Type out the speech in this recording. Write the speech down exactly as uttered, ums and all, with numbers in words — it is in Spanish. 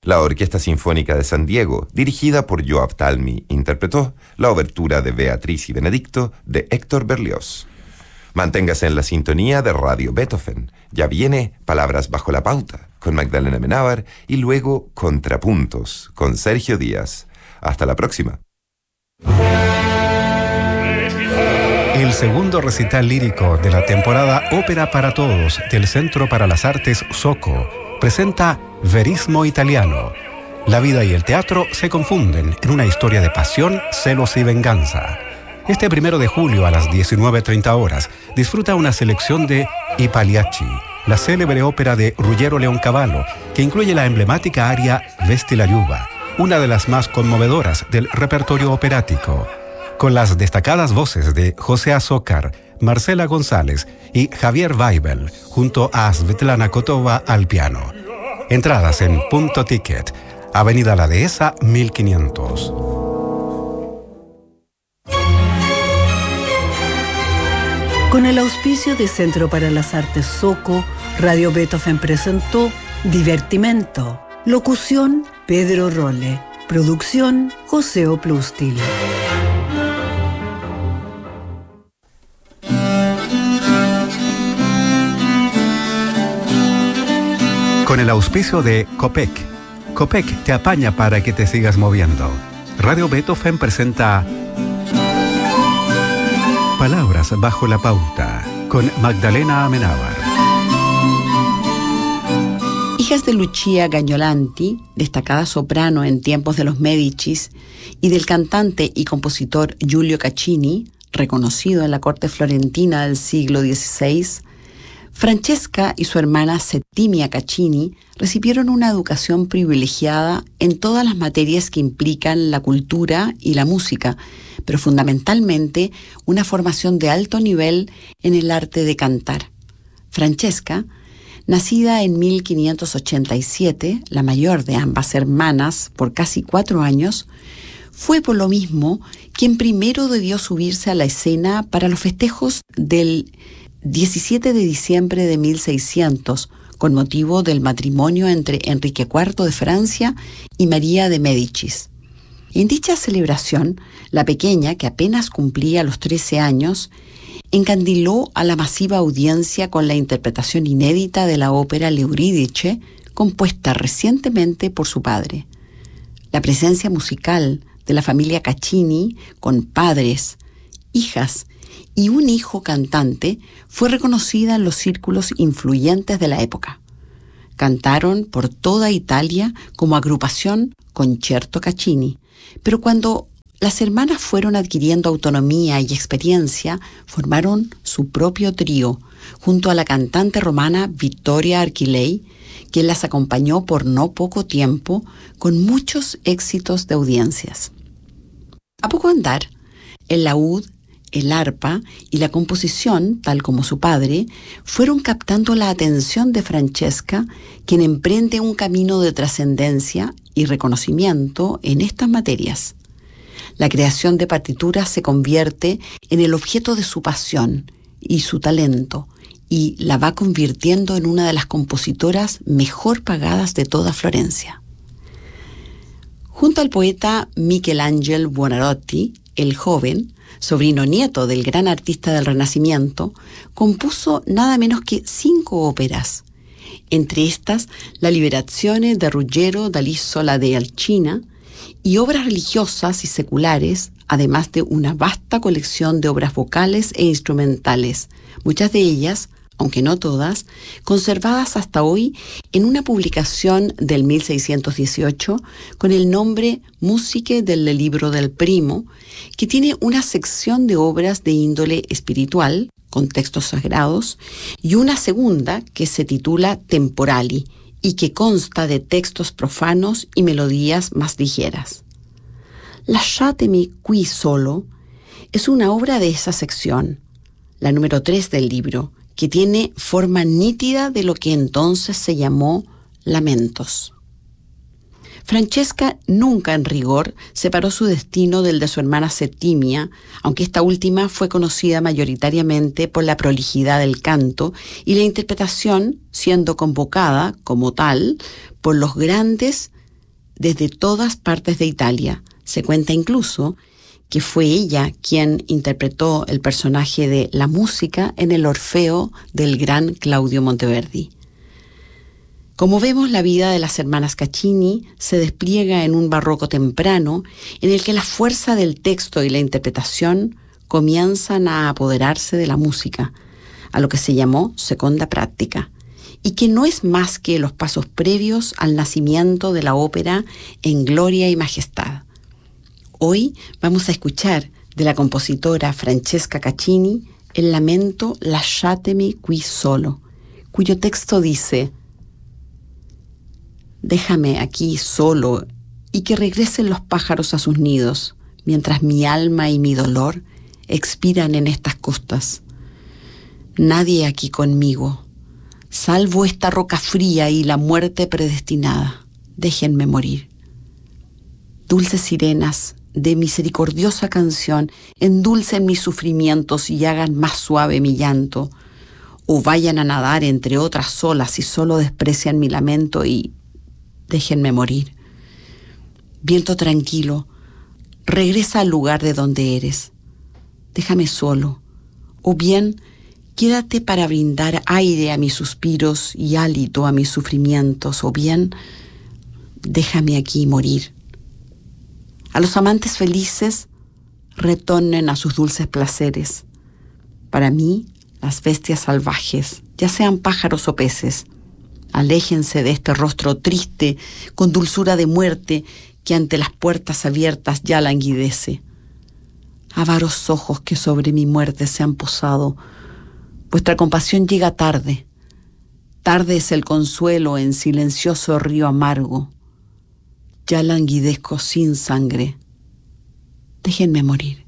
La Orquesta Sinfónica de San Diego, dirigida por Joab Talmy, interpretó la obertura de Beatriz y Benedicto de Héctor Berlioz. Manténgase en la sintonía de Radio Beethoven. Ya viene Palabras bajo la pauta con Magdalena Amenábar y luego Contrapuntos con Sergio Díaz. Hasta la próxima. El segundo recital lírico de la temporada Ópera para Todos del Centro para las Artes Soco presenta Verismo Italiano. La vida y el teatro se confunden en una historia de pasión, celos y venganza. Este primero de julio a las diecinueve treinta horas disfruta una selección de I Pagliacci, la célebre ópera de Ruggero Leoncavallo, que incluye la emblemática aria Vesti la Giuba, una de las más conmovedoras del repertorio operático, con las destacadas voces de José Azócar, Marcela González y Javier Weibel, junto a Svetlana Kotova al piano. Entradas en Punto Ticket, Avenida La Dehesa, mil quinientos. Con el auspicio de Centro para las Artes Soco, Radio Beethoven presentó Divertimento. Locución, Pedro Rolle. Producción, José Oplustil. Con el auspicio de Copec. Copec te apaña para que te sigas moviendo. Radio Beethoven presenta Palabras bajo la pauta con Magdalena Amenábar. Hijas de Lucia Gagnolanti, destacada soprano en tiempos de los Médicis, y del cantante y compositor Giulio Caccini, reconocido en la corte florentina del siglo dieciséis, Francesca y su hermana Settimia Caccini recibieron una educación privilegiada en todas las materias que implican la cultura y la música, pero fundamentalmente una formación de alto nivel en el arte de cantar. Francesca, nacida en mil quinientos ochenta y siete, la mayor de ambas hermanas por casi cuatro años, fue por lo mismo quien primero debió subirse a la escena para los festejos del diecisiete de diciembre de mil seiscientos, con motivo del matrimonio entre Enrique cuarto de Francia y María de Médicis. En dicha celebración, la pequeña, que apenas cumplía los trece años, encandiló a la masiva audiencia con la interpretación inédita de la ópera L'Euridice, compuesta recientemente por su padre. La presencia musical de la familia Caccini, con padres, hijas y un hijo cantante, fue reconocida en los círculos influyentes de la época. Cantaron por toda Italia como agrupación Concerto Caccini, pero cuando las hermanas fueron adquiriendo autonomía y experiencia, formaron su propio trío, junto a la cantante romana Vittoria Archilei, quien las acompañó por no poco tiempo, con muchos éxitos de audiencias. A poco andar, el laúd, el arpa y la composición, tal como su padre, fueron captando la atención de Francesca, quien emprende un camino de trascendencia y reconocimiento en estas materias. La creación de partituras se convierte en el objeto de su pasión y su talento, y la va convirtiendo en una de las compositoras mejor pagadas de toda Florencia. Junto al poeta Michelangelo Buonarroti, el joven, sobrino nieto del gran artista del Renacimiento, compuso nada menos que cinco óperas. Entre estas, la Liberazione de Ruggero dall'Isola de Alcina, y obras religiosas y seculares, además de una vasta colección de obras vocales e instrumentales, muchas de ellas, aunque no todas, conservadas hasta hoy en una publicación del mil seiscientos dieciocho con el nombre Musiche del Libro del Primo, que tiene una sección de obras de índole espiritual, con textos sagrados, y una segunda que se titula Temporali, y que consta de textos profanos y melodías más ligeras. Lasciatemi qui solo es una obra de esa sección, la número tres del libro, que tiene forma nítida de lo que entonces se llamó lamentos. Francesca nunca en rigor separó su destino del de su hermana Settimia, aunque esta última fue conocida mayoritariamente por la prolijidad del canto y la interpretación, siendo convocada, como tal, por los grandes desde todas partes de Italia. Se cuenta incluso que fue ella quien interpretó el personaje de la música en el Orfeo del gran Claudio Monteverdi. Como vemos, la vida de las hermanas Caccini se despliega en un barroco temprano en el que la fuerza del texto y la interpretación comienzan a apoderarse de la música, a lo que se llamó seconda práctica, y que no es más que los pasos previos al nacimiento de la ópera en gloria y majestad. Hoy vamos a escuchar de la compositora Francesca Caccini el lamento Lasciatemi qui solo, cuyo texto dice: déjame aquí solo y que regresen los pájaros a sus nidos, mientras mi alma y mi dolor expiran en estas costas. Nadie aquí conmigo, salvo esta roca fría y la muerte predestinada. Déjenme morir. Dulces sirenas de misericordiosa canción, endulcen mis sufrimientos y hagan más suave mi llanto, o vayan a nadar entre otras olas y solo desprecian mi lamento y déjenme morir. Viento tranquilo, regresa al lugar de donde eres. Déjame solo, o bien quédate para brindar aire a mis suspiros y hálito a mis sufrimientos, o bien déjame aquí morir. A los amantes felices retornen a sus dulces placeres. Para mí, las bestias salvajes, ya sean pájaros o peces, aléjense de este rostro triste, con dulzura de muerte, que ante las puertas abiertas ya languidece. Avaros ojos que sobre mi muerte se han posado, vuestra compasión llega tarde. Tarde es el consuelo en silencioso río amargo. Ya languidezco sin sangre. Déjenme morir.